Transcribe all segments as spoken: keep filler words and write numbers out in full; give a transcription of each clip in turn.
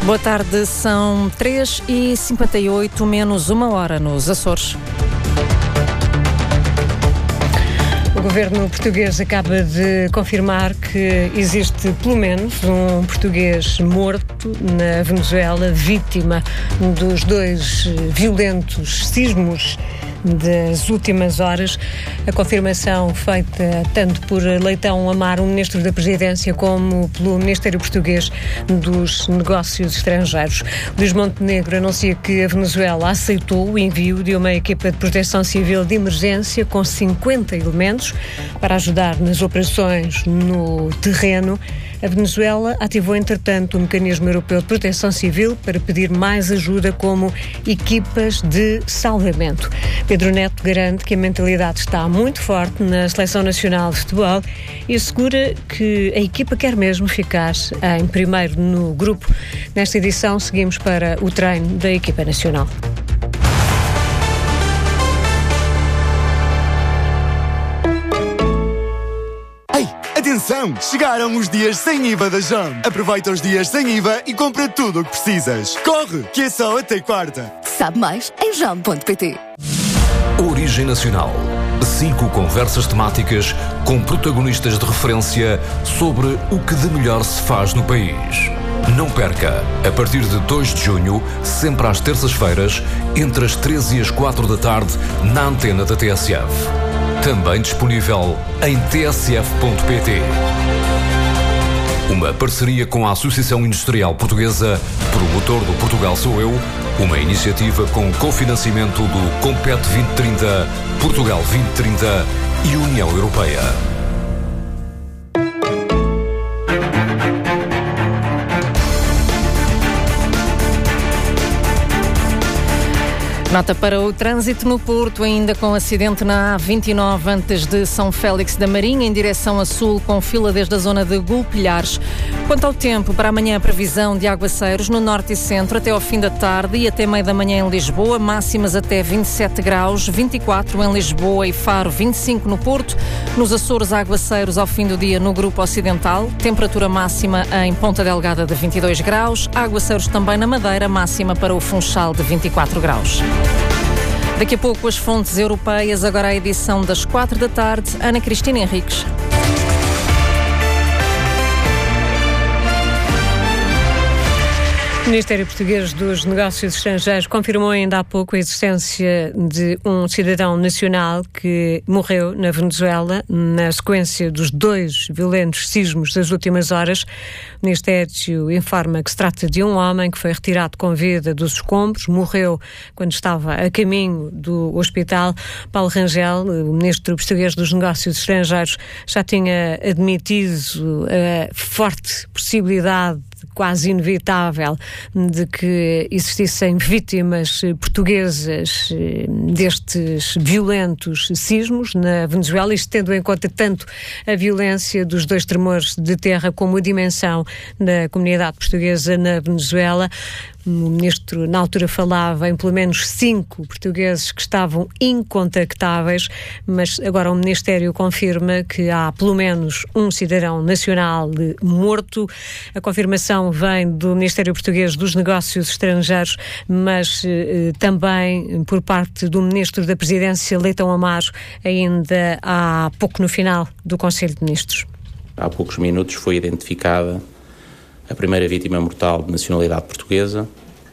Boa tarde, são três e cinquenta e oito, menos uma hora nos Açores. O governo português acaba de confirmar que existe pelo menos um português morto na Venezuela, vítima dos dois violentos sismos das últimas horas. A confirmação feita tanto por Leitão Amaro, o Ministro da Presidência, como pelo Ministério Português dos Negócios Estrangeiros. Luís Montenegro anuncia que a Venezuela aceitou o envio de uma equipa de proteção civil de emergência com cinquenta elementos para ajudar nas operações no terreno. A Venezuela ativou, entretanto, o Mecanismo Europeu de Proteção Civil para pedir mais ajuda, como equipas de salvamento. Pedro Neto garante que a mentalidade está muito forte na Seleção Nacional de Futebol e assegura que a equipa quer mesmo ficar em primeiro no grupo. Nesta edição, seguimos para o treino da equipa nacional. Atenção! Chegaram os dias sem I V A da Jam. Aproveita os dias sem I V A e compra tudo o que precisas. Corre, que é só até quarta. Sabe mais em jam ponto pt. Origem Nacional. Cinco conversas temáticas com protagonistas de referência sobre o que de melhor se faz no país. Não perca, a partir de dois de junho, sempre às terças-feiras, entre as treze e as quatro da tarde, na antena da T S F. Também disponível em t s f ponto p t. Uma parceria com a Associação Industrial Portuguesa, promotor do Portugal Sou Eu, uma iniciativa com cofinanciamento do Compete vinte trinta, Portugal vinte trinta e União Europeia. Nota para o trânsito no Porto, ainda com acidente na A vinte e nove antes de São Félix da Marinha, em direção a sul, com fila desde a zona de Gulpilhares. Quanto ao tempo, para amanhã a previsão de aguaceiros no norte e centro até ao fim da tarde e até meio da manhã em Lisboa, máximas até vinte e sete graus, vinte e quatro em Lisboa e Faro, vinte e cinco no Porto. Nos Açores, aguaceiros ao fim do dia no Grupo Ocidental, temperatura máxima em Ponta Delgada de vinte e dois graus, aguaceiros também na Madeira, máxima para o Funchal de vinte e quatro graus. Daqui a pouco as fontes europeias, agora a edição das quatro da tarde, Ana Cristina Henriques. O Ministério Português dos Negócios Estrangeiros confirmou ainda há pouco a existência de um cidadão nacional que morreu na Venezuela na sequência dos dois violentos sismos das últimas horas. O Ministério informa que se trata de um homem que foi retirado com vida dos escombros, morreu quando estava a caminho do hospital. Paulo Rangel, o Ministro Português dos Negócios Estrangeiros, já tinha admitido a forte possibilidade quase inevitável de que existissem vítimas portuguesas destes violentos sismos na Venezuela, isto tendo em conta tanto a violência dos dois tremores de terra como a dimensão da comunidade portuguesa na Venezuela. O Ministro, na altura, falava em pelo menos cinco portugueses que estavam incontactáveis, mas agora o Ministério confirma que há pelo menos um cidadão nacional morto. A confirmação vem do Ministério Português dos Negócios Estrangeiros, mas eh, também por parte do Ministro da Presidência, Leitão Amaro, ainda há pouco no final do Conselho de Ministros. Há poucos minutos foi identificada a primeira vítima mortal de nacionalidade portuguesa,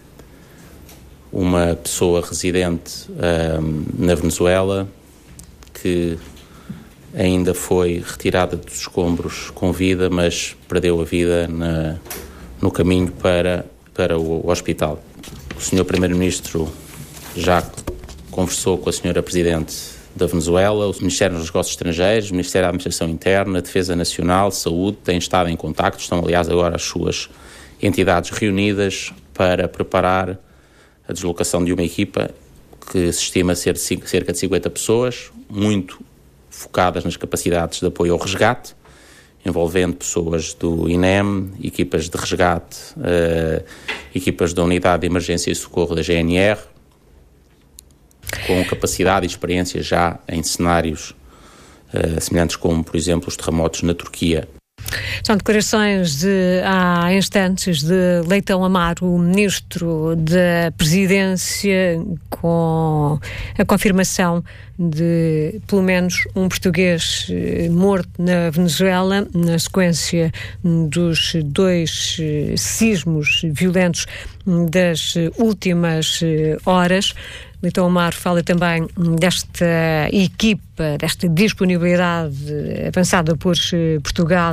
uma pessoa residente um, na Venezuela, que ainda foi retirada dos escombros com vida, mas perdeu a vida na, no caminho para, para o, o hospital. O senhor Primeiro-Ministro já conversou com a senhora Presidente da Venezuela, o Ministério dos Negócios Estrangeiros, o Ministério da Administração Interna, Defesa Nacional, Saúde, têm estado em contacto, estão aliás agora as suas entidades reunidas para preparar a deslocação de uma equipa que se estima ser cerca de cinquenta pessoas, muito focadas nas capacidades de apoio ao resgate, envolvendo pessoas do I N E M, equipas de resgate, uh, equipas da Unidade de Emergência e Socorro da G N R, com capacidade e experiência já em cenários uh, semelhantes como, por exemplo, os terremotos na Turquia. São declarações de há instantes de Leitão Amaro, o ministro da Presidência, com a confirmação de pelo menos um português eh, morto na Venezuela, na sequência dos dois eh, sismos violentos das últimas eh, horas. Leitão Amaro fala também desta equipa, desta disponibilidade avançada por Portugal,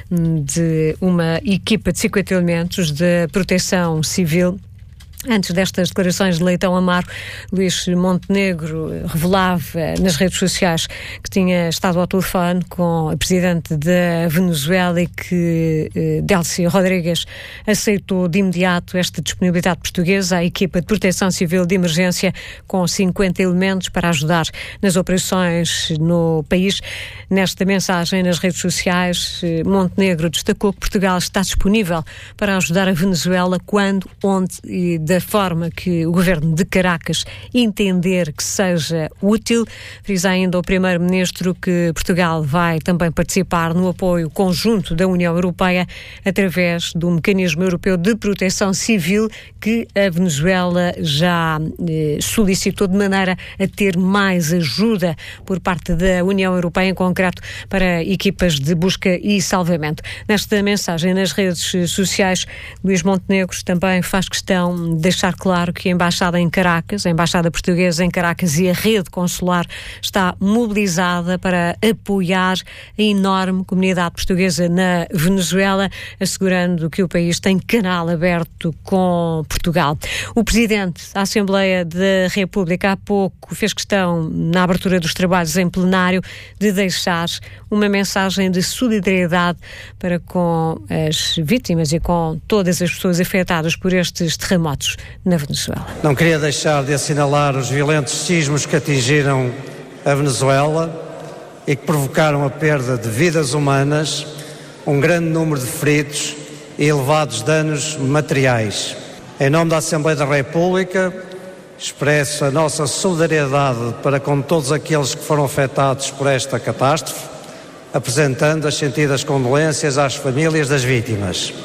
de uma equipa de cinquenta elementos de proteção civil. Antes destas declarações de Leitão Amaro, Luís Montenegro revelava nas redes sociais que tinha estado ao telefone com a presidente da Venezuela e que eh, Delcy Rodrigues aceitou de imediato esta disponibilidade portuguesa, a equipa de proteção civil de emergência com cinquenta elementos para ajudar nas operações no país. Nesta mensagem nas redes sociais, eh, Montenegro destacou que Portugal está disponível para ajudar a Venezuela quando, onde e da forma que o governo de Caracas entender que seja útil. Frisa ainda o primeiro-ministro que Portugal vai também participar no apoio conjunto da União Europeia através do Mecanismo Europeu de Proteção Civil que a Venezuela já eh, solicitou, de maneira a ter mais ajuda por parte da União Europeia, em concreto para equipas de busca e salvamento. Nesta mensagem nas redes sociais, Luís Montenegro também faz questão de deixar claro que a Embaixada em Caracas, a Embaixada Portuguesa em Caracas e a rede consular está mobilizada para apoiar a enorme comunidade portuguesa na Venezuela, assegurando que o país tem canal aberto com Portugal. O Presidente da Assembleia da República há pouco fez questão, na abertura dos trabalhos em plenário, de deixar uma mensagem de solidariedade para com as vítimas e com todas as pessoas afetadas por estes terremotos na Venezuela. Não queria deixar de assinalar os violentos sismos que atingiram a Venezuela e que provocaram a perda de vidas humanas, um grande número de feridos e elevados danos materiais. Em nome da Assembleia da República, expresso a nossa solidariedade para com todos aqueles que foram afetados por esta catástrofe, apresentando as sentidas condolências às famílias das vítimas.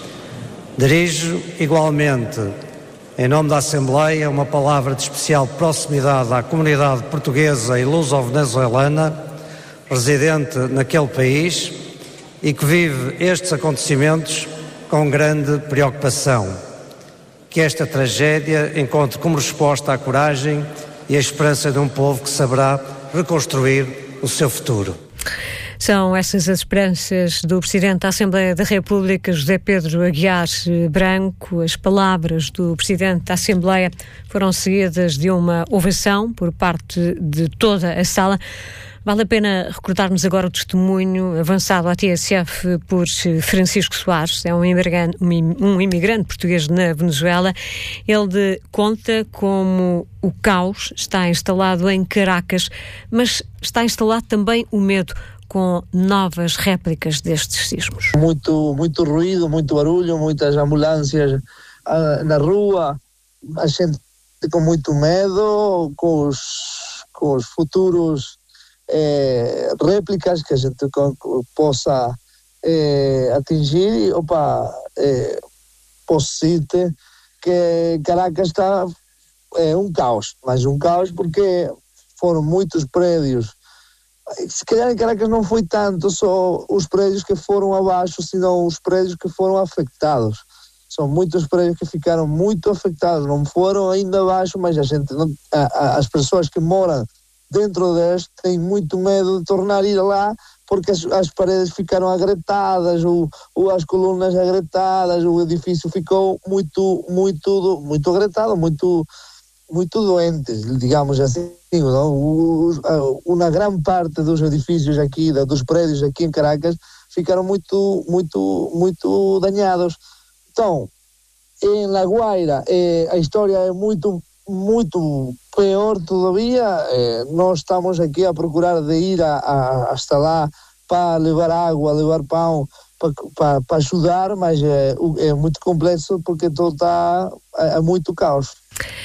Dirijo igualmente, em nome da Assembleia, uma palavra de especial proximidade à comunidade portuguesa e luso-venezuelana residente naquele país e que vive estes acontecimentos com grande preocupação. Que esta tragédia encontre como resposta a coragem e a esperança de um povo que saberá reconstruir o seu futuro. São essas as esperanças do Presidente da Assembleia da República, José Pedro Aguiar Branco. As palavras do Presidente da Assembleia foram seguidas de uma ovação por parte de toda a sala. Vale a pena recordarmos agora o testemunho avançado à T S F por Francisco Soares, é um imigrante, um imigrante português na Venezuela. Ele conta como o caos está instalado em Caracas, mas está instalado também o medo, com novas réplicas destes sismos. Muito, muito ruído, muito barulho, muitas ambulâncias ah, na rua, a gente com muito medo, com os, com os futuros eh, réplicas que a gente co- possa eh, atingir. Opa, eh, posso dizer que Caracas está é um caos, mas um caos porque foram muitos prédios. Se calhar em Caracas não foi tanto só os prédios que foram abaixo, senão os prédios que foram afetados. São muitos prédios que ficaram muito afetados, não foram ainda abaixo, mas a gente não, a, a, as pessoas que moram dentro deste têm muito medo de tornar a ir lá, porque as, as paredes ficaram agretadas, o, o, as colunas agretadas, o edifício ficou muito, muito, muito agretado, muito... muito doentes, digamos assim, não? Os, uma grande parte dos edifícios aqui, dos prédios aqui em Caracas, ficaram muito, muito, muito dañados. Então, em La Guaira, eh, a história é muito, muito pior todavia. Eh, nós estamos aqui a procurar de ir a, a, hasta lá para levar água, levar pão, para, para, para ajudar, mas é, é muito complexo porque todo está é, é muito caos.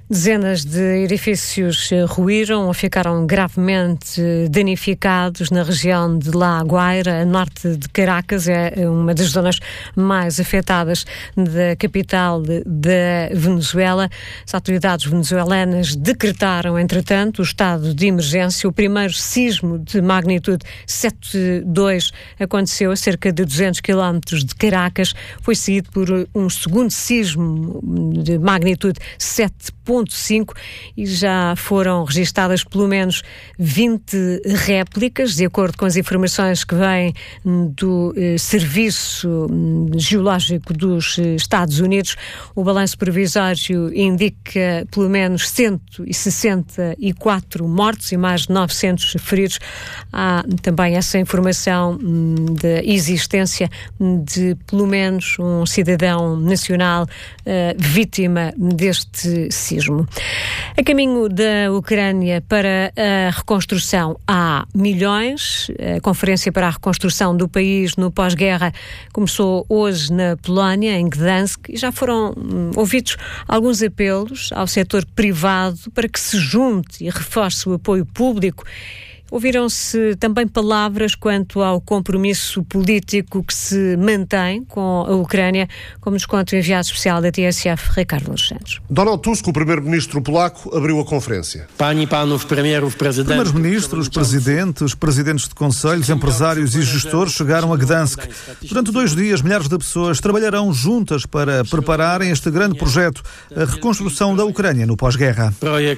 Dezenas de edifícios ruíram ou ficaram gravemente danificados na região de La Guaira, a norte de Caracas. É uma das zonas mais afetadas da capital da Venezuela. As autoridades venezuelanas decretaram, entretanto, o estado de emergência. O primeiro sismo de magnitude sete vírgula dois aconteceu a cerca de duzentos quilómetros de Caracas. Foi seguido por um segundo sismo de magnitude sete vírgula cinco e já foram registadas pelo menos vinte réplicas, de acordo com as informações que vêm do eh, Serviço Geológico dos Estados Unidos. O balanço provisório indica pelo menos cento e sessenta e quatro mortos e mais de novecentos feridos. Há também essa informação hum, da existência de pelo menos um cidadão nacional eh, vítima deste sismo. A caminho da Ucrânia para a reconstrução há milhões. A Conferência para a Reconstrução do país no pós-guerra começou hoje na Polónia, em Gdansk, e já foram hum, ouvidos alguns apelos ao setor privado para que se junte e reforce o apoio público. Ouviram-se também palavras quanto ao compromisso político que se mantém com a Ucrânia, como nos conta o enviado especial da T S F, Ricardo dos Santos. Donald Tusk, o primeiro-ministro polaco, abriu a conferência. Primeiros-ministros, presidentes, presidentes de conselhos, empresários e gestores chegaram a Gdansk. Durante dois dias, milhares de pessoas trabalharão juntas para prepararem este grande projeto, a reconstrução da Ucrânia no pós-guerra.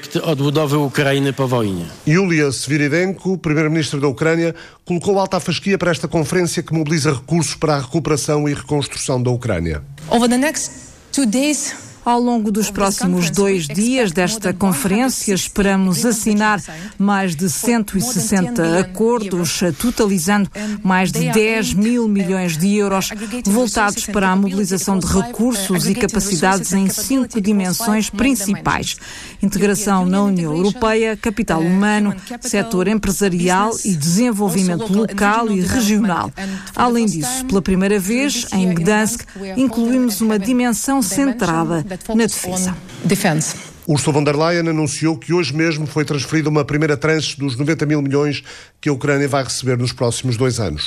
Yulia Sviridenko, o primeiro-ministro da Ucrânia, colocou alta fasquia para esta conferência que mobiliza recursos para a recuperação e reconstrução da Ucrânia. Over the next two days, Ao longo dos próximos dois dias desta conferência, esperamos assinar mais de cento e sessenta acordos, totalizando mais de dez mil milhões de euros, voltados para a mobilização de recursos e capacidades em cinco dimensões principais: integração na União Europeia, capital humano, setor empresarial e desenvolvimento local e regional. Além disso, pela primeira vez, em Gdansk, incluímos uma dimensão centrada na defesa. Ursula von der Leyen anunciou que hoje mesmo foi transferida uma primeira tranche dos noventa mil milhões que a Ucrânia vai receber nos próximos dois anos.